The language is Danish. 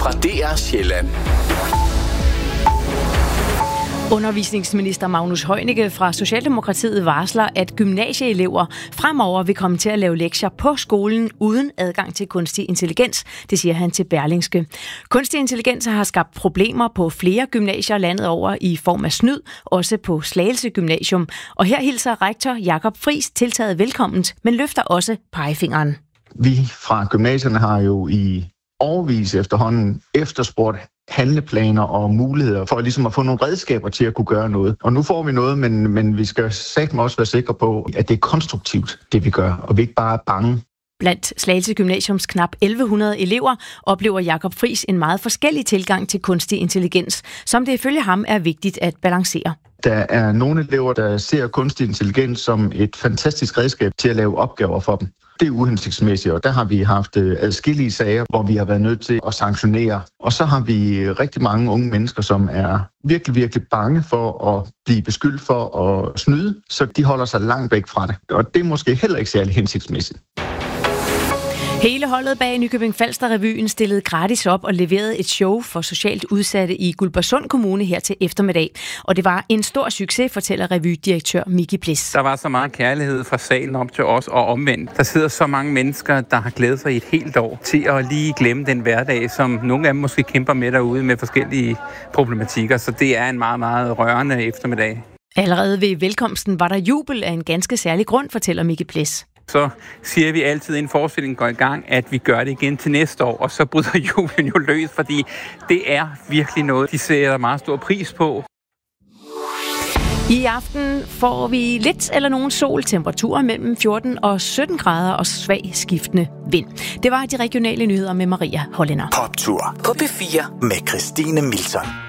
fra DR Sjælland. Undervisningsminister Magnus Heunicke fra Socialdemokratiet varsler, at gymnasieelever fremover vil komme til at lave lektier på skolen uden adgang til kunstig intelligens. Det siger han til Berlingske. Kunstig intelligens har skabt problemer på flere gymnasier landet over i form af snyd, også på Slagelse Gymnasium. Og her hilser rektor Jakob Friis tiltaget velkomment, men løfter også pegefingeren. Vi fra gymnasierne har jo i årevis efterhånden efterspurgt handleplaner og muligheder for ligesom at få nogle redskaber til at kunne gøre noget. Og nu får vi noget, men vi skal satme også være sikre på, at det er konstruktivt, det vi gør, og vi ikke bare er bange. Blandt Slagelse Gymnasiums knap 1100 elever oplever Jakob Friis en meget forskellig tilgang til kunstig intelligens, som det ifølge ham er vigtigt at balancere. Der er nogle elever, der ser kunstig intelligens som et fantastisk redskab til at lave opgaver for dem. Det er uhensigtsmæssigt, og der har vi haft adskillige sager, hvor vi har været nødt til at sanktionere. Og så har vi rigtig mange unge mennesker, som er virkelig, virkelig bange for at blive beskyldt for at snyde, så de holder sig langt væk fra det. Og det er måske heller ikke særlig hensigtsmæssigt. Hele holdet bag Nykøbing Falster-revyen stillede gratis op og leverede et show for socialt udsatte i Guldborgsund Kommune her til eftermiddag. Og det var en stor succes, fortæller revydirektør Miki Bliss. Der var så meget kærlighed fra salen op til os og omvendt. Der sidder så mange mennesker, der har glædet sig i et helt år til at lige glemme den hverdag, som nogle af dem måske kæmper med derude med forskellige problematikker. Så det er en meget, meget rørende eftermiddag. Allerede ved velkomsten var der jubel af en ganske særlig grund, fortæller Miki Bliss. Så siger vi altid, inden forestillingen går i gang, at vi gør det igen til næste år, og så bryder julen jo løs, fordi det er virkelig noget, de sætter meget stor pris på. I aften får vi lidt eller nogen sol, temperaturer mellem 14 og 17 grader og svag skiftende vind. Det var de regionale nyheder med Maria Hollænder. Poptur på P4 med Christine Milton.